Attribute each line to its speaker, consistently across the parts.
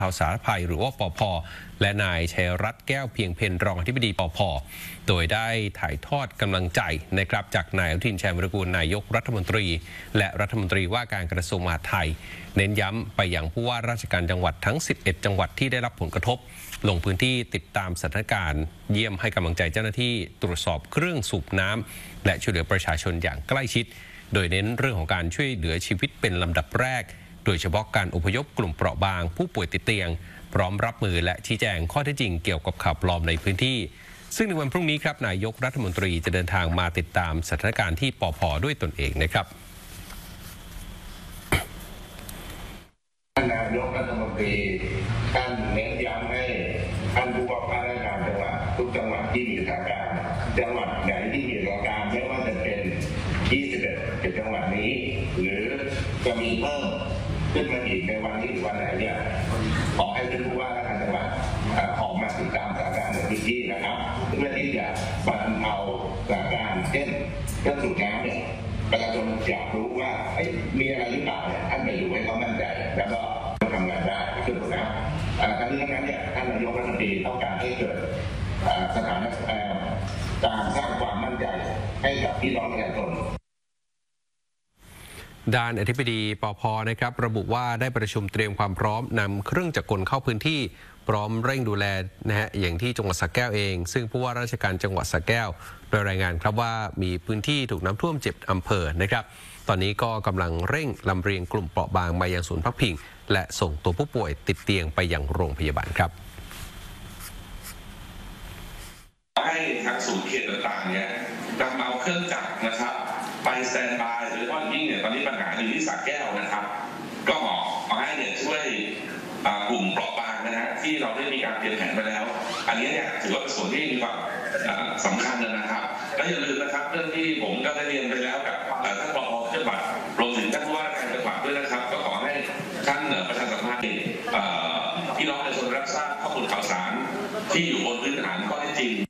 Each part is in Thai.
Speaker 1: ข่าวสารภัยหรือว่าปภ.และนายชัยรัตน์แก้วเพียงเพ็ญรองอธิบดีปภ.โดยได้ถ่ายทอดกำลังใจนะครับจากนายอนุทิน ชาญวิรากูลนายกรัฐมนตรีและรัฐมนตรีว่าการกระทรวงมหาดไทยเน้นย้ำไปยังผู้ว่าราชการจังหวัดทั้ง11จังหวัดที่ได้รับผลกระทบลงพื้นที่ติดตามสถานการณ์เยี่ยมให้กำลังใจเจ้าหน้าที่ตรวจสอบเครื่องสูบน้ำและช่วยเหลือประชาชนอย่างใกล้ชิดโดยเน้นเรื่องของการช่วยเหลือชีวิตเป็นลำดับแรกโดยเฉพาะการอพยพกลุ่มเปราะบางผู้ป่วยติดเตียงพร้อมรับมือและชี้แจงข้อเท็จจริงเกี่ยวกับข่าวปลอมในพื้นที่ซึ่งในวันพรุ่งนี้ครับนายกรัฐมนตรีจะเดินทางมาติดตามสถานการณ์ที่ปภ.ด้วยตนเองนะครับ
Speaker 2: นายกรัฐมนตรีท่านเน้นย้ำให้ท่านผู้ว่าราชการจังหวัดทุกจังหวัดที่มีสถานการณ์จังหวัดไหนที่มีสถานการณ์ไม่ว่าจะเป็น21จังหวัดนี้หรือจะมีเพิ่มขึ้นมาอีกในวันนี้หรือวันไหนเนี่ยขอให้ท่านผู้ว่าราชการจังหวัดออกมาติดตามสถานการณ์ในพื้นที่นะครับเพื่อที่จะบรรเทาสถานการณ์เช่นเครื่องสูบน้ำเนี่ยประชาชนอยากรู้ว่ามีอะไรหรือเปล่าเนี่ยท่านไปดูให้เขามั่นใจแล้วก็ทำงานได้เครื่องสูบน้ำทั้งนี้ทั้งนั้นเนี่ยท่านนายกรัฐมนตรีต้องการให้เกิดสถานการสร้างความมั่นใจให้กับพี่น้องประชาชน
Speaker 1: ด้านอธิบดีปภ.นะครับระบุว่าได้ประชุมเตรียมความพร้อมนำเครื่องจักรกลเข้าพื้นที่พร้อมเร่งดูแลนะฮะอย่างที่จังหวัดสระแก้วเองซึ่งผู้ว่าราชการจังหวัดสระแก้วโดยรายงานครับว่ามีพื้นที่ถูกน้ำท่วม7อำเภอนะครับตอนนี้ก็กำลังเร่งลำเลียงกลุ่มเปราะบางมายังศูนย์พักพิงและส่งตัวผู้ป่วยติดเตียงไปยังโรงพยาบาลครับ
Speaker 3: ให้ทางศูนย์เขตต่างๆเนี่ยนำเอาเครื่องจักรนะครับไปสแตนบายหรือว่ายิ่งเนี่ยตอนนี้ปัญหาอยู่ที่สระแก้วนะครับก็ขอให้เนี่ยช่วยกลุ่มเปราะบางนะฮะที่เราได้มีการเตรียมแผนไปแล้วอันนี้เนี่ยถือว่าเป็นส่วนที่มีความสำคัญนะครับและอย่าลืมนะครับเรื่องที่ผมก็ได้เรียนไปแล้วกับท่านผอ.จังหวัดรวมถึงท่านผู้ว่าราชการจังหวัดด้วยนะครับก็ขอให้ท่านประชาสัมพันธ์พี่น้องประชาชนรับทราบข้อมูลข่าวสารที่อยู่บนพื้นฐานข้อเท็จจริง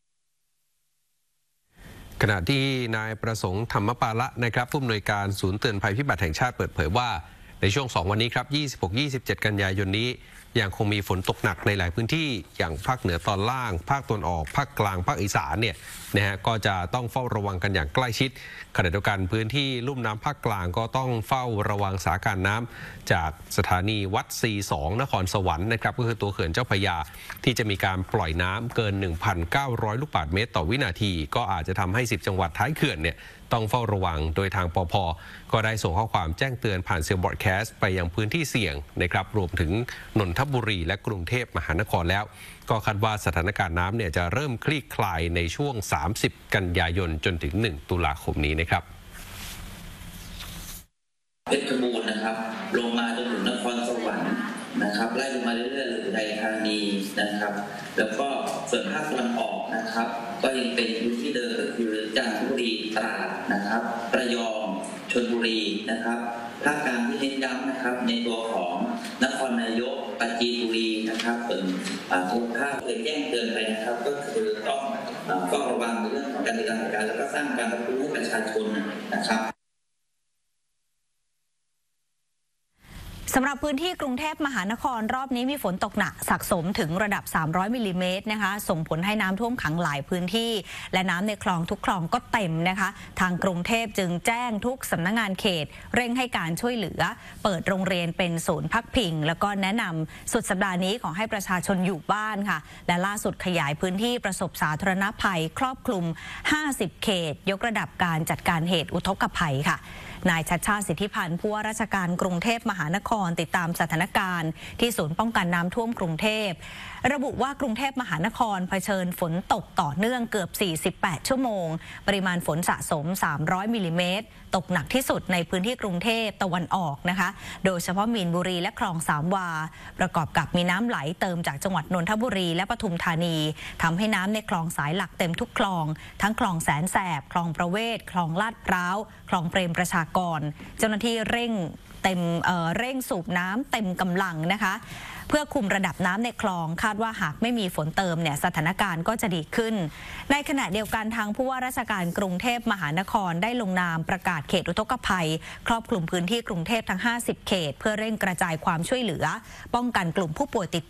Speaker 1: ขณะที่นายประสงค์ธรรมปาละนะครับผู้อำนวยการศูนย์เตือนภัยพิบัติแห่งชาติเปิดเผยว่าในช่วง2วันนี้ครับ 26-27 กันยายนนี้ยังคงมีฝนตกหนักในหลายพื้นที่อย่างภาคเหนือตอนล่างภาคตะวันออกภาคกลางภาคอีสานเนี่ยนะฮะก็จะต้องเฝ้าระวังกันอย่างใกล้ชิดขณะเดียวกันพื้นที่ลุ่มน้ำภาคกลางก็ต้องเฝ้าระวังสถานการณ์น้ำจากสถานีวัด C2 นครสวรรค์นะครับก็คือตัวเขื่อนเจ้าพระยาที่จะมีการปล่อยน้ำเกิน 1,900 ลูกบาศก์เมตรต่อวินาทีก็อาจจะทำให้10จังหวัดท้ายเขื่อนเนี่ยต้องเฝ้าระวังโดยทางปภ.ก็ได้ส่งข้อความแจ้งเตือนผ่านเซลล์บอร์ดแคสต์ไปยังพื้นที่เสี่ยงนะครับรวมถึงนนทบุรีและกรุงเทพมหานครแล้วก็คาดว่าสถานการณ์น้ำเนี่ยจะเริ่มคลี่คลายในช่วง30กันยายนจนถึง1ตุลาคมนี้นะครับ
Speaker 4: เพชรบูรณ์นะครับลงมาจนถึงนครสวรรค์นะครับไล่ลงมาเรื่อยๆอุทัยธานีนะครับแล้วก็ส่วนภาคตะวันออกนะครับก็ยังเป็นพื้นที่เดิมก็คือจันทบุรีตราดนะครับระยองชลบุรีนะครับภาคกลางที่เน้นย้ำนะครับในตัวของนครนายกปราจีนบุรีนะครับส่วนทุกภาคเคยแจ้งเตือนไปนะครับก็คือต้องเฝ้าระวังในเรื่องของการติดตามการแล้วก็สร้างการรับรู้ให้ประชาชนนะครับ
Speaker 5: สำหรับพื้นที่กรุงเทพมหานครรอบนี้มีฝนตกหนักสะสมถึงระดับ300มิลลิเมตรนะคะส่งผลให้น้ำท่วมขังหลายพื้นที่และน้ำในคลองทุกคลองก็เต็มนะคะทางกรุงเทพจึงแจ้งทุกสำนักงานเขตเร่งให้การช่วยเหลือเปิดโรงเรียนเป็นศูนย์พักพิงแล้วก็แนะนำสุดสัปดาห์นี้ขอให้ประชาชนอยู่บ้านค่ะและล่าสุดขยายพื้นที่ประสบสาธารณภัยครอบคลุม50เขตยกระดับการจัดการเหตุอุทกภัยค่ะนายชัชชาติสิทธิพันธ์ผู้ว่าราชการกรุงเทพมหานครติดตามสถานการณ์ที่ศูนย์ป้องกันน้ำท่วมกรุงเทพระบุว่ากรุงเทพมหานครเผชิญฝนตกต่อเนื่องเกือบ48ชั่วโมงปริมาณฝนสะสม300มิลลิเมตรตกหนักที่สุดในพื้นที่กรุงเทพตะวันออกนะคะโดยเฉพาะมีนบุรีและคลองสามวาประกอบกับมีน้ำไหลเติมจากจังหวัดนนทบุรีและปทุมธานีทำให้น้ำในคลองสายหลักเต็มทุกคลองทั้งคลองแสนแสบคลองประเวศคลองลาดพร้าวคลองเปรมประชากรเจ้าหน้าที่เร่งเร่งสูบน้ำเต็มกำลังนะคะเพื่อคุมระดับน้ำในคลองคาดว่าหากไม่มีฝนเติมเนี่ยสถานการณ์ก็จะดีขึ้นในขณะเดียวกันทางผู้ว่าราชการกรุงเทพมหานครได้ลงนามประกาศเขตอุทกภัยครอบคลุมพื้นที่กรุงเทพทั้ง50เขตเพื่อเร่งกระจายความช่วยเหลือป้องกันกลุ่มผู้ป่วยติด